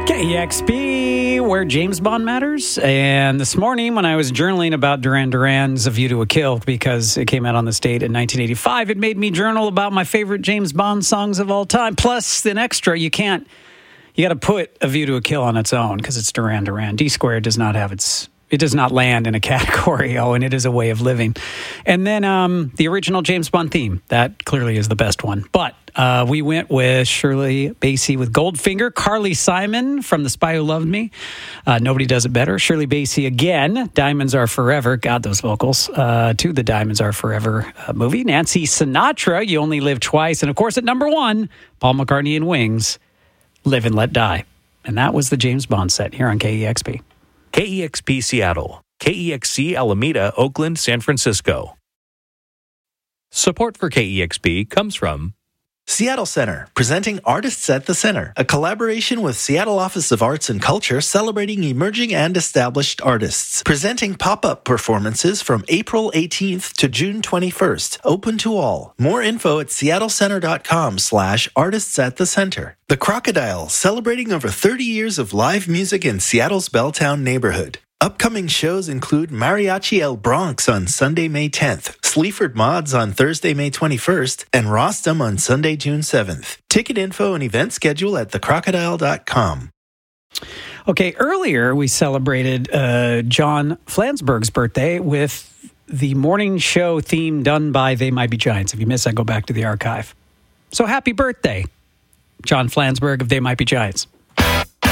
KEXP, where James Bond matters. And this morning, when I was journaling about Duran Duran's A View to a Kill, because it came out on this date in 1985, it made me journal about my favorite James Bond songs of all time. Plus, an extra, you got to put A View to a Kill on its own because it's Duran Duran. D Squared does not have it does not land in a category, and it is a way of living. And then the original James Bond theme, that clearly is the best one. But we went with Shirley Bassey with Goldfinger, Carly Simon from The Spy Who Loved Me. Nobody does it better. Shirley Bassey again, Diamonds Are Forever. God, those vocals. To the Diamonds Are Forever movie. Nancy Sinatra, You Only Live Twice. And of course, at number one, Paul McCartney and Wings, Live and Let Die. And that was the James Bond set here on KEXP. KEXP Seattle, KEXC Alameda, Oakland, San Francisco. Support for KEXP comes from Seattle Center, presenting Artists at the Center, a collaboration with Seattle Office of Arts and Culture celebrating emerging and established artists. Presenting pop-up performances from April 18th to June 21st, open to all. More info at seattlecenter.com/artists at the center. The Crocodile, celebrating over 30 years of live music in Seattle's Belltown neighborhood. Upcoming shows include Mariachi El Bronx on Sunday, May 10th, Sleaford Mods on Thursday, May 21st, and Rostam on Sunday, June 7th. Ticket info and event schedule at thecrocodile.com. Okay, earlier we celebrated John Flansburgh's birthday with the morning show theme done by They Might Be Giants. If you missed that, go back to the archive. So happy birthday, John Flansburgh of They Might Be Giants.